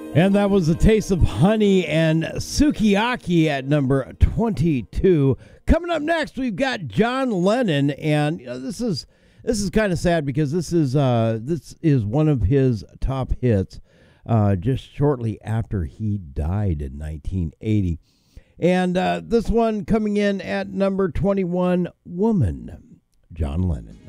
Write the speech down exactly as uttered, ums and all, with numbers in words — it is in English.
And that was a Taste of Honey and Sukiyaki at number twenty-two. Coming up next, we've got John Lennon, and you know, this is this is kind of sad because this is uh, this is one of his top hits uh, just shortly after he died in nineteen eighty. And uh, this one coming in at number twenty-one, Woman, John Lennon.